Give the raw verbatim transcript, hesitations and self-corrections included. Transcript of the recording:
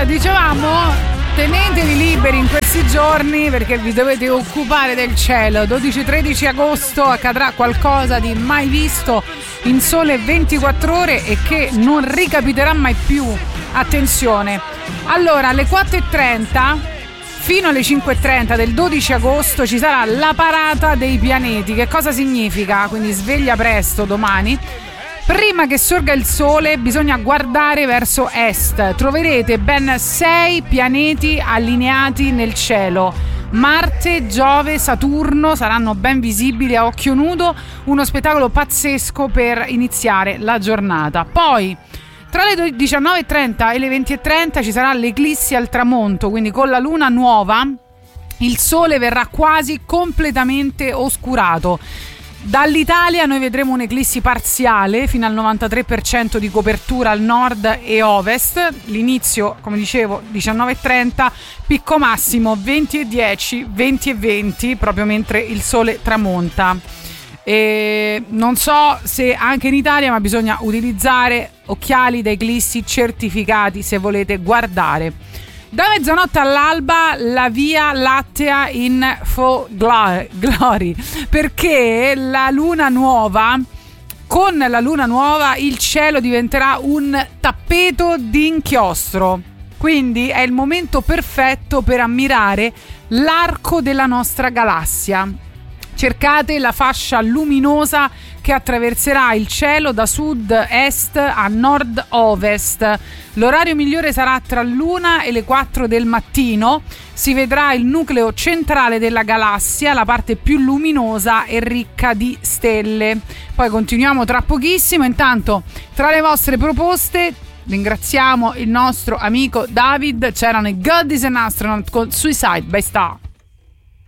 dicevamo, tenetevi liberi in questi giorni perché vi dovete occupare del cielo. dodici tredici agosto accadrà qualcosa di mai visto in sole ventiquattro ore e che non ricapiterà mai più. Attenzione. Allora, alle quattro e trenta fino alle cinque e trenta del dodici agosto ci sarà la parata dei pianeti. Che cosa significa? Quindi sveglia presto domani. Prima che sorga il sole bisogna guardare verso est. Troverete ben sei pianeti allineati nel cielo. Marte, Giove, Saturno saranno ben visibili a occhio nudo. Uno spettacolo pazzesco per iniziare la giornata. Poi tra le diciannove e trenta e le venti e trenta ci sarà l'eclissi al tramonto, quindi con la luna nuova il sole verrà quasi completamente oscurato. Dall'Italia noi vedremo un'eclissi parziale fino al novantatré per cento di copertura al nord e ovest. L'inizio, come dicevo, diciannove e trenta, picco massimo venti e dieci, venti e venti, proprio mentre il sole tramonta. E non so se anche in Italia, ma bisogna utilizzare occhiali da eclissi certificati se volete guardare. Da mezzanotte all'alba la Via Lattea in full glory, perché la luna nuova, con la luna nuova il cielo diventerà un tappeto di inchiostro. Quindi è il momento perfetto per ammirare l'arco della nostra galassia. Cercate la fascia luminosa che attraverserà il cielo da sud-est a nord-ovest. L'orario migliore sarà tra l'una e le quattro del mattino. Si vedrà il nucleo centrale della galassia, la parte più luminosa e ricca di stelle. Poi continuiamo tra pochissimo. Intanto, tra le vostre proposte, ringraziamo il nostro amico David. C'erano i God is an Astronaut con Suicide by Star.